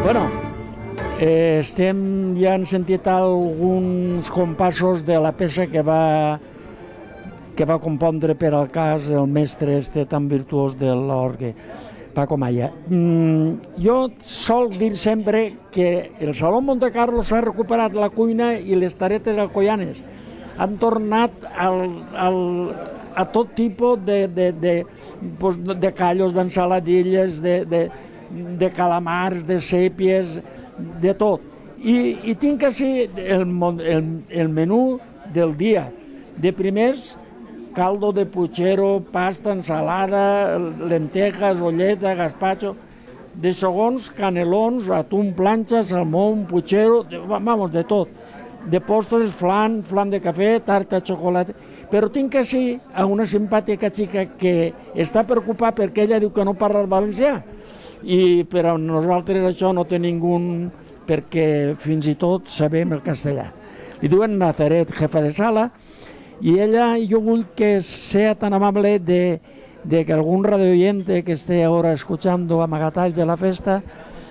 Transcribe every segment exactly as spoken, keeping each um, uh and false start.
Bueno, eh, estem, ja han sentit alguns compassos de la peça que va que va compondre per al cas el mestre este tan virtuós de l'orgue, Paco Maya. Mm, jo sol dir sempre que el Saló Monte Carlo s'ha recuperat la cuina i les taretes alcoianes. Han tornat al, al, a tot tipus de, de, de, pues, de callos, d'ensaladilles, de, de, de calamars, de sèpies, de tot. I, i tinc així el, el, el menú del dia. De primers, caldo de puchero, pasta, ensalada, lentejas, olleta, gazpacho. De segons, canelons, atún, planxa, salmón, puchero, de, vamos, de tot. De postres, flan, flan de cafè, tarta de xocolata. Però tinc així a una simpàtica xica que està preocupada perquè ella diu que no parla el valencià. I per a nosaltres això no té ningú, perquè fins i tot sabem el castellà. Li diuen Nazaret, jefa de sala, i ella, jo vull que sea tan amable de, de que algún radioyente que esté ahora escuchando Amagatalls de la Festa,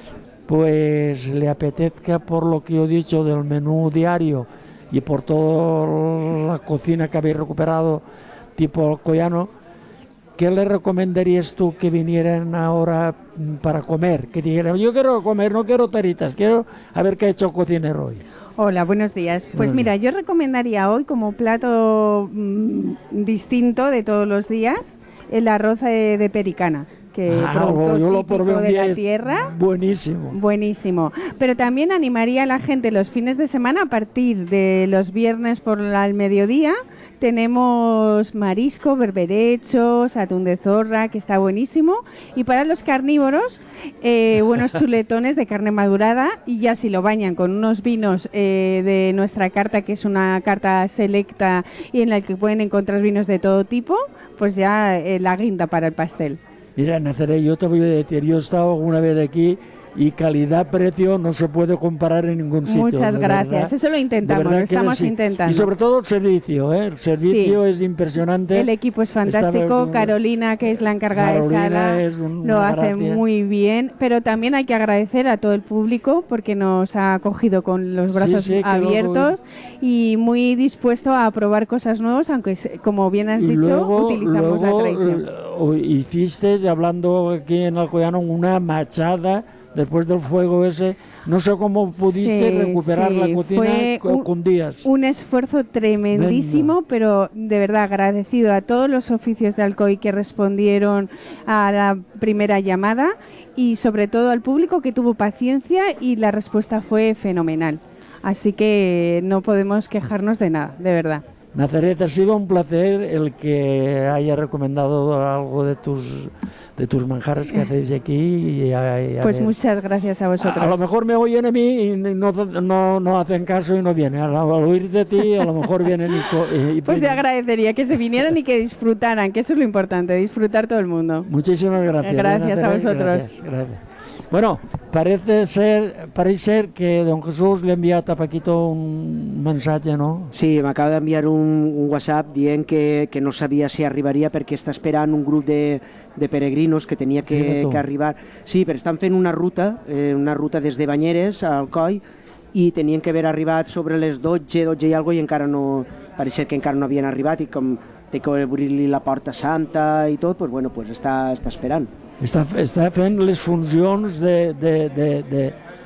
pues le apetezca por lo que yo he dicho del menú diario y por toda la cocina que habéis recuperado tipo alcoyano, ¿qué le recomendarías tú que vinieran ahora para comer? Que dijeran, yo quiero comer, no quiero taritas, quiero a ver qué ha hecho el cocinero hoy. Hola, buenos días. Pues mira, yo recomendaría hoy como plato mmm, distinto de todos los días el arroz de, de pericana, que ah, producto yo lo típico de la tierra. Buenísimo. Buenísimo. Pero también animaría a la gente los fines de semana a partir de los viernes por el mediodía. Tenemos marisco, berberechos, atún de zorra, que está buenísimo. Y para los carnívoros, eh, buenos chuletones de carne madurada. Y ya si lo bañan con unos vinos eh, de nuestra carta, que es una carta selecta y en la que pueden encontrar vinos de todo tipo, pues ya eh, la guinda para el pastel. Mira, Nazaret, yo te voy a decir, yo he estado alguna vez aquí y calidad-precio no se puede comparar en ningún sitio. Muchas gracias, verdad, eso lo intentamos, lo estamos sí. intentando. Y sobre todo el servicio, ¿eh? El servicio sí. Es impresionante. El equipo es fantástico, Está... Carolina, que es la encargada Carolina de sala, es un... lo hace gracia. Muy bien, pero también hay que agradecer a todo el público porque nos ha acogido con los brazos sí, sí, abiertos y muy dispuesto a probar cosas nuevas, aunque como bien has y dicho, luego, utilizamos luego, la tradición. Hiciste, hablando aquí en Alcoyano, una machada después del fuego ese, no sé cómo pudiste sí, recuperar sí. la cocina con, con días. Un esfuerzo tremendísimo, Venga. Pero de verdad agradecido a todos los oficios de Alcoy que respondieron a la primera llamada y sobre todo al público que tuvo paciencia y la respuesta fue fenomenal. Así que no podemos quejarnos de nada, de verdad. Nazaret, ha sido un placer el que haya recomendado algo de tus de tus manjares que hacéis aquí. Y a, y a pues ver. Muchas gracias a vosotros. A, a lo mejor me oyen a mí y no, no, no hacen caso y no vienen. Al, al oír de ti, a lo mejor vienen y... y pues te agradecería que se vinieran y que disfrutaran, que eso es lo importante, disfrutar todo el mundo. Muchísimas gracias. Gracias Nazaret, a vosotros. Gracias, gracias. Bueno, parece ser, parece ser que don Jesús li ha enviat a Paquito un mensatge, no? Sí, m'acaba d'enviar un, un WhatsApp dient que, que no sabia si arribaria perquè està esperant un grup de, de peregrinos que tenia que, que arribar. Sí, però estan fent una ruta, eh, una ruta des de Banyeres a Alcoi i tenien que haver arribat sobre les dotze, dotze i alguna cosa i encara no, pareix que encara no havien arribat i com té que obrir-li la porta santa i tot, doncs, bueno, doncs està, està esperant. Està, està fent les funcions de, de, de, de,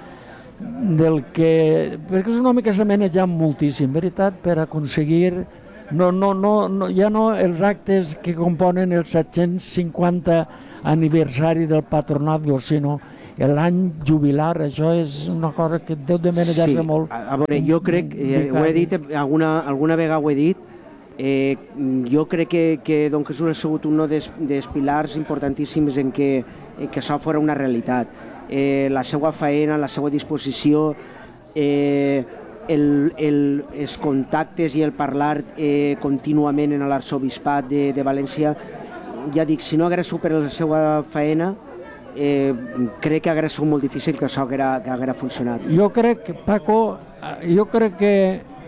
del que... perquè és un home que s'ha manejat moltíssim, veritat, per aconseguir... No, no, no, no, ja no els actes que componen el set-cents cinquanta aniversari del patronatge, sinó l'any jubilar, això és una cosa que deu de manejar-se sí, molt. A, a veure, jo crec, eh, ho he dit, alguna, alguna vegada ho he dit, Eh, jo crec que, que don Jesús ha sigut un dels, dels pilars importantíssims en què, en que això fora una realitat. Eh, la seva faena, la seva disposició, eh, el, el, els contactes i el parlar eh, contínuament en l'arxobisbat de, de València, ja dic, si no hagués sigut per la seva faena, eh, crec que hagués sigut molt difícil que això haguera, que haguera funcionat. Jo crec, Paco, jo crec que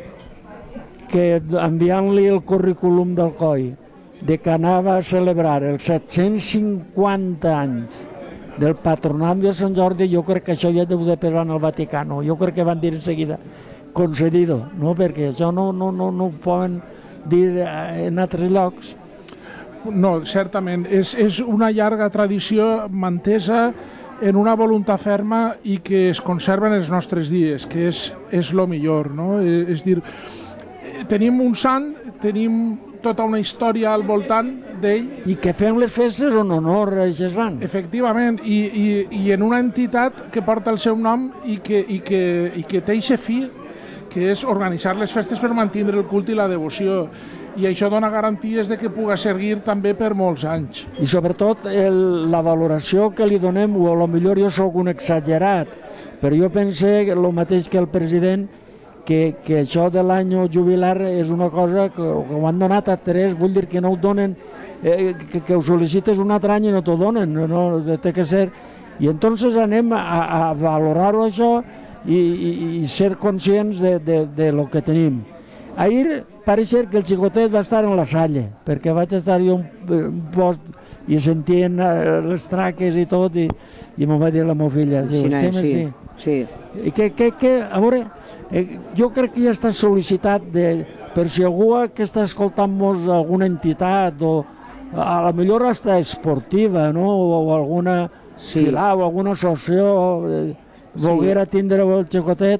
que enviant-li el currículum del C O I de que anava a celebrar els set-cents cinquanta anys del patronat de Sant Jordi, jo crec que això ja deu de pesar en el Vaticano. Jo crec que van dir en seguida concedido, no? Perquè això no, no, no, no ho poden dir en altres llocs. No, certament. És, és una llarga tradició mantesa en una voluntat ferma i que es conserva en els nostres dies, que és, és lo millor, no? És dir, tenim un sant, tenim tota una història al voltant d'ell. I que fem les festes en honor a aquest sant. Efectivament, i, i, i en una entitat que porta el seu nom i que, i que, i que té aquest fi, que és organitzar les festes per mantenir el culte i la devoció. I això dona garanties de que puga seguir també per molts anys. I sobretot el, la valoració que li donem, o potser jo sóc un exagerat, però jo pensé el mateix que el president, que, que això de l'any jubilar és una cosa que, que ho han donat a tres, vull dir que no ho donen, eh, que, que ho sol·licites un altre any i no t'ho donen, no, no, té que ser... I entonces anem a, a valorar-ho això i, i, i ser conscients de, de, de lo que tenim. Ahir pareix ser que el xicotet va estar en la Salle, perquè vaig estar jo un, un post i sentien les traques i tot, i, i m'ho va dir la meva filla. Diu, sí, sí, sí. sí. I que, que, que, a veure, eh, jo crec que ja està sol·licitat de, per si algú que està escoltant-nos alguna entitat o a la millor hasta esportiva, no? o, o alguna sí. filà o alguna associació eh, volguera sí. tindre el xicotet.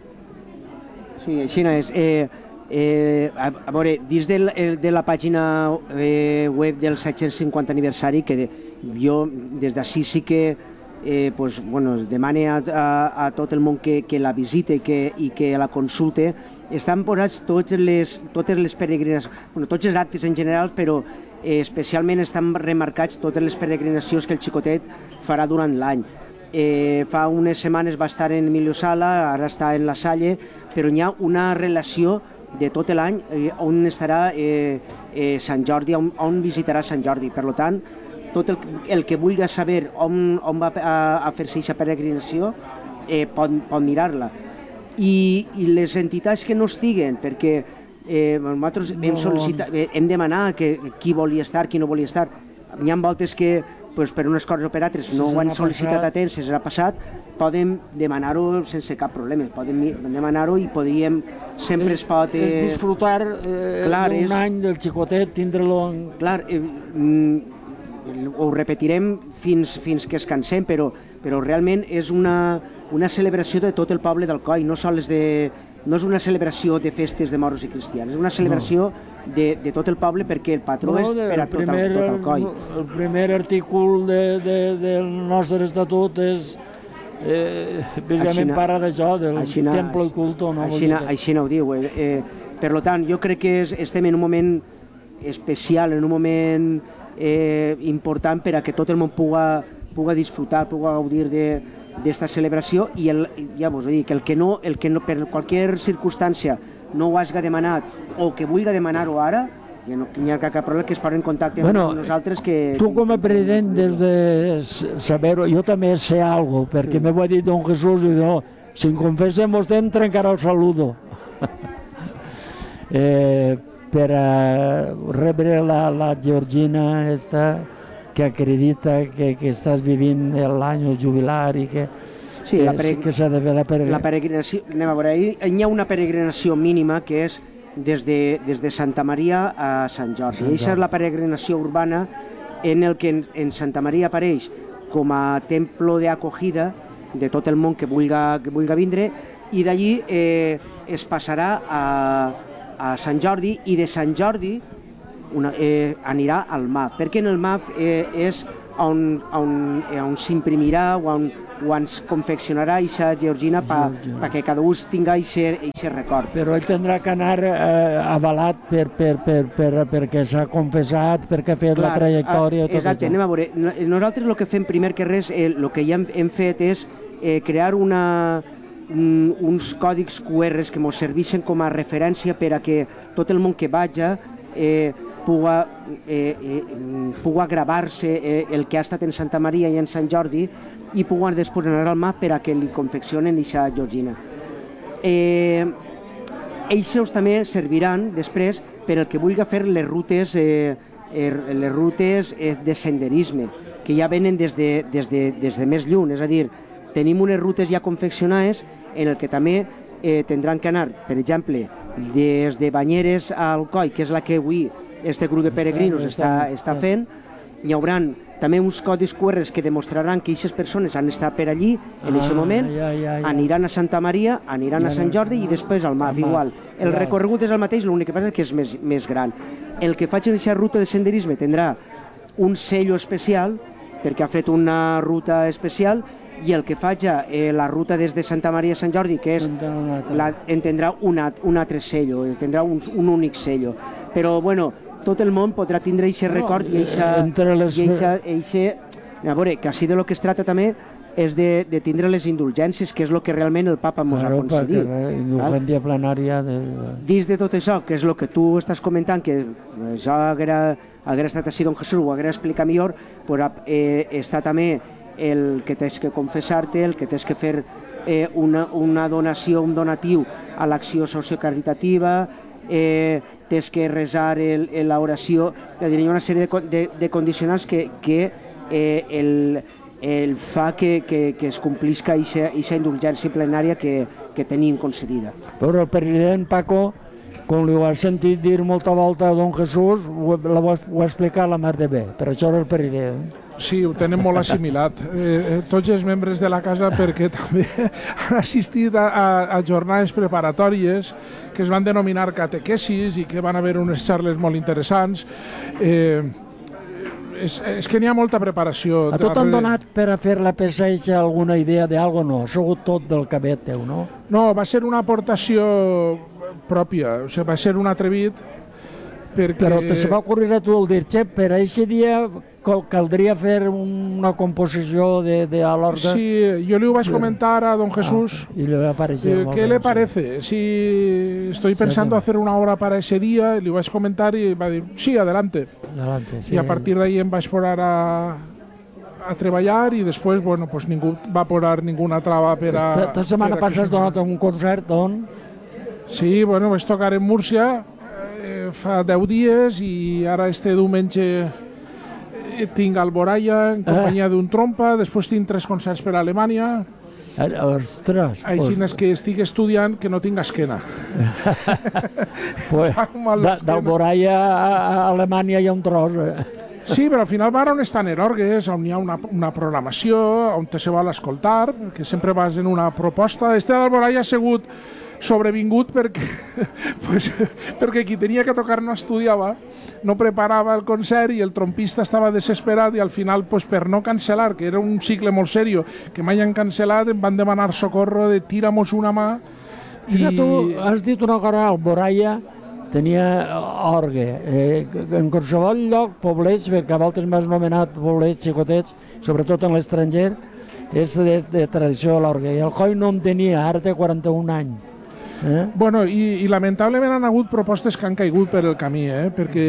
Sí, així no és. Eh, Eh, a, a veure, dins del, de la pàgina eh, web del set-cents cinquanta aniversari, que de, jo des d'ací sí que eh, pues, bueno, demane a, a, a tot el món que, que la visite i que, i que la consulte, estan posats totes les, totes les peregrinacions, bueno, tots els actes en general, però eh, especialment estan remarcats totes les peregrinacions que el xicotet farà durant l'any. Eh, fa unes setmanes va estar en Emilio Sala, ara està en la Salle, però hi ha una relació de tot l'any eh, on estarà eh, eh, Sant Jordi, on, on visitarà Sant Jordi. Per tant, tot el, el que vulgui saber on, on va a, a fer-se aquesta peregrinació eh, pot, pot mirar-la. I, I les entitats que no estiguen, perquè eh, nosaltres hem, sol·licitat, hem demanat que, qui volia estar, qui no volia estar. Hi ha voltes que pues, per unes coses o per altres no ho han sol·licitat a temps, se'ls ha passat, podem demanar-ho sense cap problema, podem demanar-ho i podríem, sempre es pot... Eh, és disfrutar eh, d'un any del xicotet, tindre-lo en... Clar, eh, mm, ho repetirem fins, fins que es cansem, però, però realment és una, una celebració de tot el poble d'Alcoi, no sols de... No és una celebració de festes de moros i cristians, és una celebració no. de, de tot el poble perquè el patró no, és per a tot, primer, el, tot Alcoi. El, el primer artícul de, de, del nostre estatut és eh, precisament parla d'això, del aixina, temple i culto. No aixina, aixina ho diu. Eh, eh, per tant, jo crec que és, estem en un moment especial, en un moment eh, important per a que tot el món puga, puga disfrutar, puga gaudir de d'esta celebració i el, ja vos dic, el que no, el que no, per qualsevol circumstància no ho hagi demanat o que vulgui demanar-ho ara, ja no hi ha cap problema que es posen en contacte bueno, amb nosaltres. Que, tu com a president des de saber-ho, jo també sé alguna cosa, perquè sí. m'ho ha dit don Jesús i no, si em confessem vostè em trencarà el saludo. eh, per a rebre la, la Georgina esta que acredita que, que estàs vivint l'any jubilar i que, sí, que, la pereg... que s'ha de fer la peregrinació. La peregrinació, anem a veure, hi ha una peregrinació mínima que és des de, des de Santa Maria a Sant Jordi. Sant Aquesta és la peregrinació urbana en el que en, en Santa Maria apareix com a templo d'acogida de tot el món que vulga, que vulga vindre, i d'allí eh, es passarà a, a Sant Jordi, i de Sant Jordi Una, eh, anirà al M A F, perquè en el M A F eh, és on, on, eh, on s'imprimirà o on, on es confeccionarà aquesta Georgina perquè pa cada un tinga aquest record. Però ell tindrà que anar eh, avalat per, per, per, per, perquè s'ha confessat, perquè ha fet Clar, la trajectòria. A, exacte, anem a veure. Nosaltres el que fem primer que res, el eh, que ja hem, hem fet és eh, crear una, un, uns còdics Q Rs que ens serveixen com a referència per a que tot el món que vaja eh, puga, eh, eh, puga gravar-se eh, el que ha estat en Santa Maria i en Sant Jordi i puga després anar al M A F per a que li confeccionen aquesta Georgina. Eh, Eixos també serviran després per al que vulgui fer les rutes, eh, eh, les rutes eh, de senderisme. que ja venen des de, des de, des de més lluny, és a dir, tenim unes rutes ja confeccionades en el que també eh, tindran que anar, per exemple, des de Banyeres al Coll, que és la que avui este grup de peregrinos està, està fent, hi haurà també uns codis Q R que demostraran que aquestes persones han estat per allí en aquest moment, aniran a Santa Maria, aniran a Sant Jordi i després al M A F igual. El recorregut és el mateix, l'únic que passa és que és més, més gran. El que faci aquesta ruta de senderisme tindrà un sello especial perquè ha fet una ruta especial, i el que faci eh, la ruta des de Santa Maria a Sant Jordi, que és, la, en tindrà un, un altre sello, tindrà un, un únic sello. Però, bueno, tot el món podrà tindre aquest record i aquest... A veure, que així de lo que es tracta també és de, de tindre les indulgències, que és el que realment el papa ens claro, ha concedit. Indulgència plenària... De... Dins de tot això, que és el que tu estàs comentant, que jo haguera, haguera estat així, don Jesús, ho haguera explicat millor, pues, eh, està també el que tens que confessar-te, el que tens que fer eh, una, una donació, un donatiu a l'acció sociocaritativa, eh, tens que resar l'oració, hi ha una sèrie de, de, de condicionants que, que eh, el, el fa que, que, que es complisca aquesta indulgència plenària que, que tenim concedida. Però el president Paco, com li ho has sentit dir molta volta a don Jesús, ho, ho, ho ha explicat la mar de bé, per això és el president. Sí, ho tenen molt assimilat. Eh, tots els membres de la casa, perquè també han assistit a, a, a jornades preparatòries que es van denominar catequesis i que van haver unes xarles molt interessants. Eh, és, és que n'hi ha molta preparació. A tu t'han donat per a fer la pesseja alguna idea d'algo? No, ha sigut tot del cabet teu, no? No, va ser una aportació pròpia, o sigui, va ser un atrevit perquè... Però te se va ocorrir a tu el dir, che, per a aquest dia caldria fer una composició de, de a l'orgue. Sí, yo le vaig comentar a don Jesús. Ah, y le va a parecer eh, ¿Qué le parece? Si estoy pensando hacer una obra para ese día, le vaig comentar y va a decir, sí, adelante. Adelante, sí. Y a partir de ahí em vaig posar a, a treballar i després, bueno, pues ningú va posar ninguna trava per a... Esta setmana passada has donat un concert on? Sí, bueno, vaig tocar en Múrcia eh, fa deu dies i ara este diumenge tinc Alboraya en companyia d'un trompa, després tinc tres concerts per a Alemanya. Ostres! Així és que estic estudiant que no tinc esquena. Pues, d'Alboraya a Alemanya hi ha un tros, eh? Sí, però al final va on estan en orgues, on hi ha una, una programació, on te se vol escoltar, que sempre vas en una proposta. Este d'Alboraya ha sigut sobrevingut perquè, pues, perquè qui tenia que tocar no estudiava, no preparava el concert i el trompista estava desesperat i al final, pues, per no cancel·lar, que era un cicle molt serio, que mai han cancel·lat, em van demanar socorro de tíramos una mà. I... Mira, tu has dit una cosa, Alboraya tenia orgue. Eh, en qualsevol lloc, poblets, perquè a voltes m'has anomenat poblets xicotets, sobretot en l'estranger, és de, de tradició de l'orgue. I el Coll no en tenia, ara té quaranta-un anys. Eh? Bueno, i, i lamentablement han hagut propostes que han caigut per el camí, eh? Perquè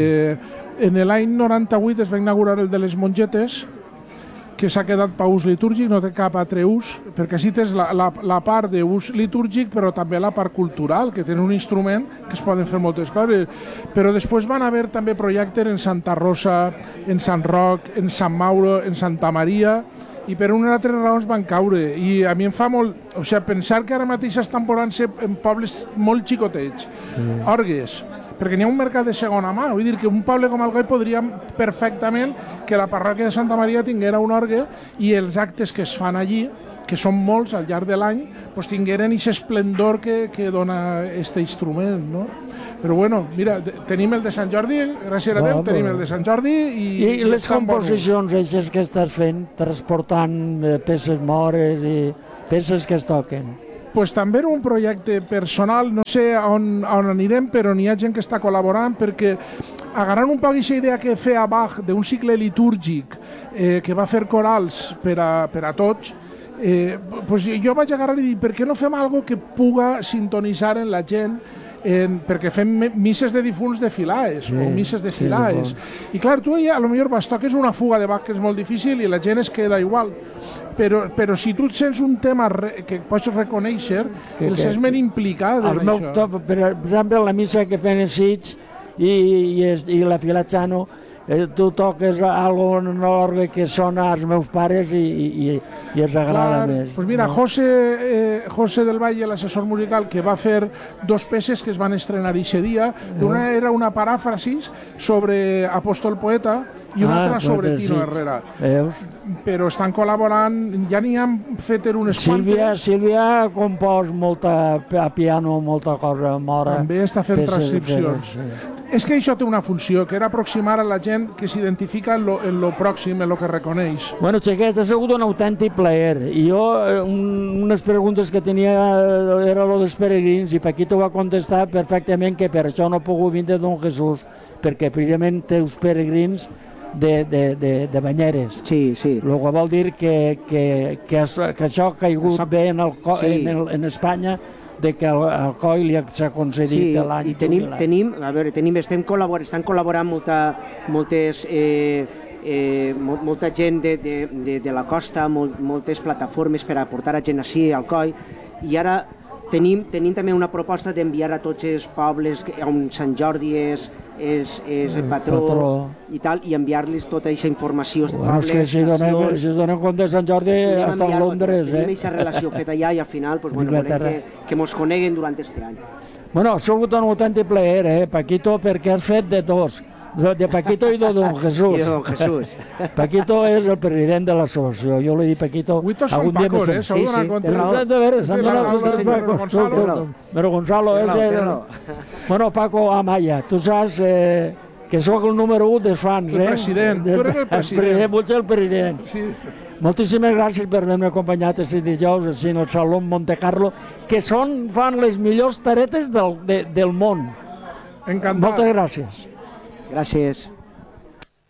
en l'any noranta-vuit es va inaugurar el de les mongetes, que s'ha quedat per ús litúrgic, no té cap altre ús, perquè així tens la, la, la part d'ús litúrgic, però també la part cultural, que tenen un instrument que es poden fer moltes coses. Però després van haver també projectes en Santa Rosa, en Sant Roc, en Sant Mauro, en Santa Maria, i per unes altres raons van caure. I a mi em fa molt... O sigui, pensar que ara mateix estan posant-se en pobles molt xicotets, mm. orgues, perquè n'hi ha un mercat de segona mà. Vull dir que un poble com el Coll podria perfectament que la parròquia de Santa Maria tinguera un orgue i els actes que es fan allí, que són molts al llarg de l'any, pues tingueren aquest esplendor que, que dona aquest instrument, no? Però bueno, mira, tenim el de Sant Jordi, gràcies a Déu, no, tenim el de Sant Jordi i... I, i les composicions eixes que estàs fent, transportant peces mores i peces que es toquen? Pues també era un projecte personal, no sé on, on anirem, però n'hi ha gent que està col·laborant perquè agarrant un poc aquesta idea que feia Bach d'un cicle litúrgic eh, que va fer corals per a, per a tots, eh, pues jo vaig agarrar i dir, per què no fem algo que puga sintonitzar en la gent, en, perquè fem misses de difunts de filaes, sí, o misses de filaes. Sí, I clar, tu ja, a lo millor vas toques una fuga de Bach que és molt difícil i la gent es queda igual. Però, però si tu et sents un tema re, que pots reconèixer, que, el sents ben implicat en això. Top, per exemple, la missa que feien els Sitges i, i, i la Filatxano, eh, tu toques algo en l'orgue que sona als meus pares i, i, i els agrada Clar, més. Pues mira, no? José, eh, José del Valle, l'assessor musical, que va fer dos peces que es van estrenar ixe dia. Una era una paràfrasis sobre Apóstol Poeta i una Ah, altra sobre pues, Tino sí. Herrera. Veus? Però estan col·laborant, ja n'hi han fet unes Sílvia, quantes. Sílvia ha compost molta a piano, molta cosa mora. També està fent peces transcripcions. feres, sí. És que això té una funció, que era aproximar a la gent que s'identifica en, lo, en lo pròxim, en lo que reconeix. Bueno, xiquets, ha sigut un autèntic plaer. I jo, eh, un, unes preguntes que tenia eh, era lo dels peregrins, i Paquito va contestar perfectament que per això no ha pogut vindre Don Jesús, perquè precisament té uns peregrins de, de, de, de Banyeres. Sí, sí. El que vol dir que, que, que, això, que això ha caigut Això- bé en, el, co- sí. en, el, en Espanya, de que el, el C O I li s'ha concedit Sí, l'any i tenim, jubilat. tenim, a veure, tenim, estem col·laborant, estan col·laborant molta, moltes, eh, eh, mo- molta gent de, de, de, de la costa, molt, moltes plataformes per a portar a gent així al C O I, i ara tenim, tenim també una proposta d'enviar a tots els pobles que- on Sant Jordi és, és, és el patró, patró. i tal, i enviar-los tota aquesta informació. Bueno, és que si donem, estacions. si donem compte de Sant Jordi Podem hasta enviar-ho a Londres, tots. Tenim eh? aquesta relació feta allà i al final pues, bueno, volem Inglaterra. que, que mos coneguen durant este any. Bueno, ha sigut un autèntic plaer, eh, Paquito, perquè has fet de dos, de de Paquito i de Don Jesús. I de Don Jesús. Paquito és el president de l'associació, jo li dic Paquito... Avui tots són algun dia Pacos, me eh? sent- S'heu Sí, donat sí, compte. té raó. De veres, s'han Té donat raó, compte sí, de senyor Paco. Gonzalo. Tu, tu, tu. Però Gonzalo Té és... raó, té el- raó. Bueno, Paco Amaya, tu saps eh, que sóc el número un dels fans, El eh? president, tu eres el president. Vull ser el president. Sí. Moltíssimes gràcies per haver-me acompanyat aquest dijous així en el Saló Monte Carlo, que són, fan les millors taretes del, de, del món. Encantat. Moltes gràcies. Gràcies.